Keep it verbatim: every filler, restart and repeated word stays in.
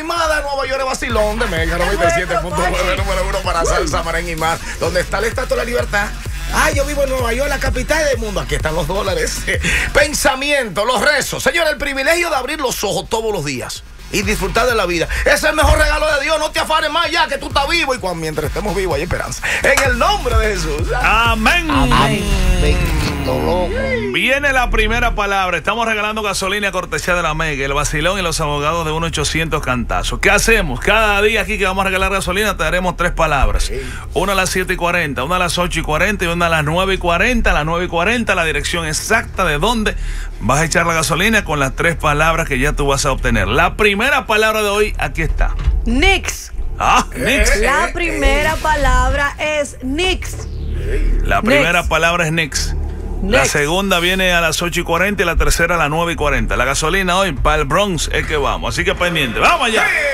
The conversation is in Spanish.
Mimada, Nueva York, vacilón de Mega noventa y siete punto nueve, número uno para salsa, merengue y más, donde está la Estatua de la Libertad. Ah, yo vivo en Nueva York, la capital del mundo. Aquí están los dólares. Pensamiento, los rezos. Señor, el privilegio de abrir los ojos todos los días y disfrutar de la vida es el mejor regalo de Dios. No te afanes más ya que tú estás vivo. Y cuando, mientras estemos vivos hay esperanza. En el nombre de Jesús. Amén. Amén. Loco. Viene la primera palabra. Estamos regalando gasolina a cortesía de la Mega, el vacilón y los abogados de uno ochocientos cantazos. ¿Qué hacemos? Cada día aquí que vamos a regalar gasolina te daremos tres palabras. Sí. Una a las siete y cuarenta, una a las ocho y cuarenta y una a las nueve y cuarenta. A las nueve y cuarenta la dirección exacta de dónde vas a echar la gasolina con las tres palabras que ya tú vas a obtener. La primera palabra de hoy, aquí está. Nix. Ah, Nix. La primera palabra es Nix. La primera Next. palabra es Nix. Next. La segunda viene a las ocho y cuarenta y la tercera a las nueve y cuarenta. La gasolina hoy para el Bronx es que vamos. Así que pendiente. ¡Vamos allá!